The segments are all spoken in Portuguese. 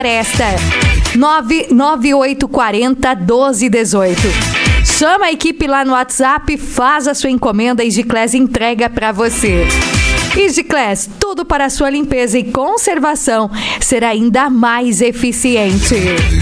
Esta 99840-1218. Chama a equipe lá no WhatsApp, faz a sua encomenda e Giclés entrega para você. E Giclés, tudo para a sua limpeza e conservação será ainda mais eficiente.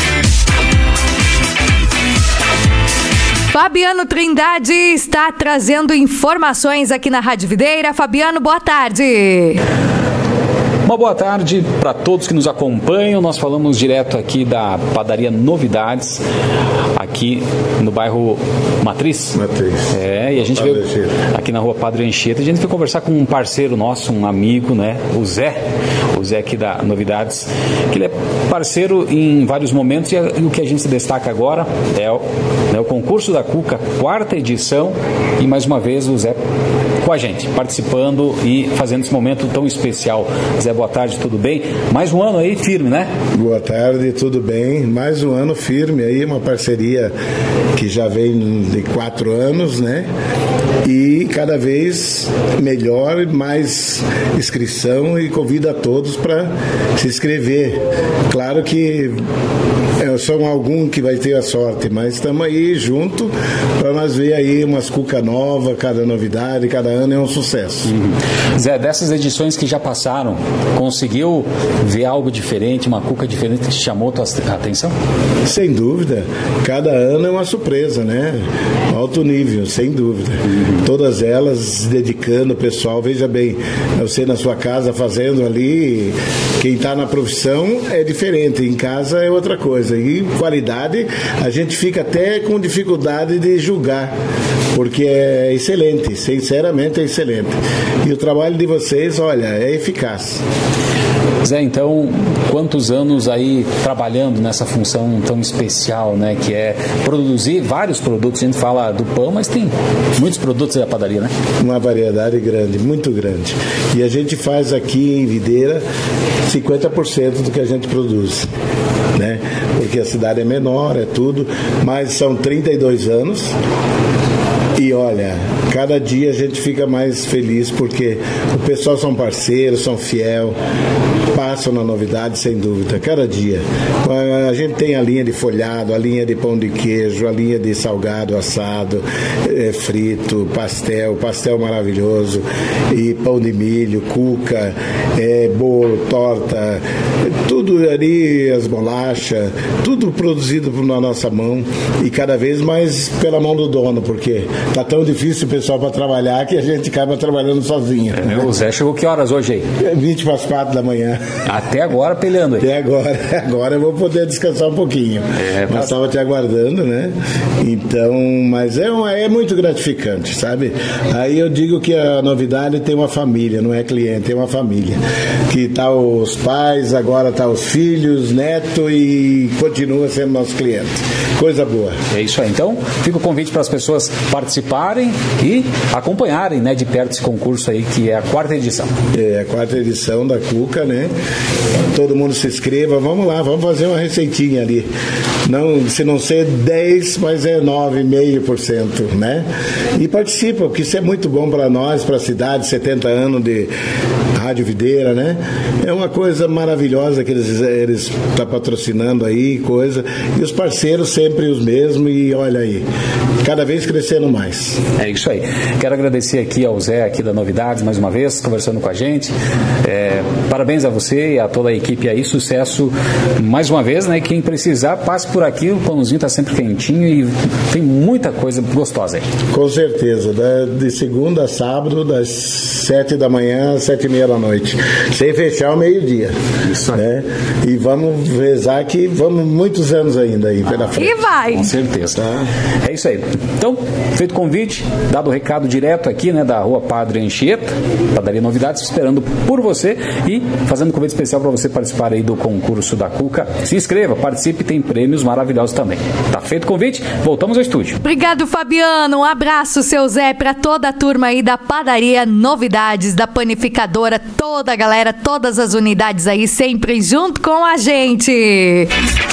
Fabiano Trindade está trazendo informações aqui na Rádio Videira. Fabiano, boa tarde. Uma boa tarde para todos que nos acompanham. Nós falamos direto aqui da padaria Novidades, aqui no bairro Matriz. E a gente veio aqui na rua Padre Anchieta. A gente foi conversar com um parceiro nosso, um amigo, né? O Zé aqui da Novidades, que ele é parceiro em vários momentos, e o que a gente se destaca agora é o concurso da Cuca, 4ª edição, e mais uma vez o Zé com a gente, participando e fazendo esse momento tão especial. Zé, boa tarde, tudo bem? Mais um ano aí firme, né? Boa tarde, tudo bem? Mais um ano firme aí, uma parceria que já vem de 4 anos, né? E cada vez melhor, mais inscrição, e convido a todos para se inscrever. Claro que são alguns que vai ter a sorte, mas estamos aí junto para nós ver aí umas cuca novas, cada novidade, cada ano é um sucesso. Zé, dessas edições que já passaram, conseguiu ver algo diferente, uma cuca diferente que te chamou a tua atenção? Sem dúvida, cada ano é uma surpresa, né? Alto nível, sem dúvida. Todas elas se dedicando, o pessoal, veja bem, você na sua casa fazendo ali, quem está na profissão é diferente, em casa é outra coisa. E qualidade, a gente fica até com dificuldade de julgar, porque é excelente, sinceramente é excelente. E o trabalho de vocês, olha, é eficaz. Zé, então, quantos anos aí trabalhando nessa função tão especial, né, que é produzir vários produtos? A gente fala do pão, mas tem muitos produtos da padaria, né? Uma variedade grande, muito grande. E a gente faz aqui em Videira 50% do que a gente produz, né? Porque a cidade é menor, é tudo, mas são 32 anos. E olha, cada dia a gente fica mais feliz porque o pessoal são parceiros, são fiel, passam na Novidade sem dúvida, cada dia. A gente tem a linha de folhado, a linha de pão de queijo, a linha de salgado, assado, frito, pastel maravilhoso, e pão de milho, cuca, bolo, torta, tudo ali, as bolachas, tudo produzido na nossa mão e cada vez mais pela mão do dono, porque tá tão difícil o pessoal para trabalhar que a gente acaba trabalhando sozinho. O Zé chegou que horas hoje aí? 20 para as 4 da manhã. Até agora peleando aí. Até agora. Agora eu vou poder descansar um pouquinho. Mas estava te aguardando, né? Então, mas é muito gratificante, sabe? Aí eu digo que a Novidade tem uma família, não é cliente, é uma família. Que tá os pais, agora tá os filhos, neto, e continua sendo nosso cliente. Coisa boa. É isso aí. Então, fica o convite para as pessoas participarem e acompanharem, né, de perto esse concurso aí, que é a 4ª edição. É a 4ª edição da Cuca, né? Todo mundo se inscreva, vamos lá, vamos fazer uma receitinha ali. Não, se não ser 10, mas é 9,5%, né? E participa, porque isso é muito bom para nós, para a cidade, 70 anos de Rádio Videira, né? É uma coisa maravilhosa que eles estão patrocinando aí, coisa. E os parceiros sempre os mesmos, e olha aí, cada vez crescendo mais. É isso aí. Quero agradecer aqui ao Zé, aqui da Novidades, mais uma vez, conversando com a gente. Parabéns a você e a toda a equipe aí, sucesso mais uma vez, né? Quem precisar, passe por aqui, o pãozinho está sempre quentinho e tem muita coisa gostosa aí. Com certeza, de segunda a sábado, das 7 da manhã às 7:30 da noite, sem fechar ao meio-dia. Isso aí. Né? E vamos rezar que vamos muitos anos ainda aí pela frente. E vai! Com certeza. Tá? É isso aí. Então, feito o convite, dado o recado direto aqui, né, da rua Padre Anchieta, padaria Novidades, esperando por você e fazendo um convite especial para você participar aí do concurso da Cuca. Se inscreva, participe, tem prêmios maravilhosos também. Tá feito o convite? Voltamos ao estúdio. Obrigado, Fabiano. Um abraço, seu Zé, para toda a turma aí da padaria Novidades, da panificadora, toda a galera, todas as unidades aí sempre junto com a gente.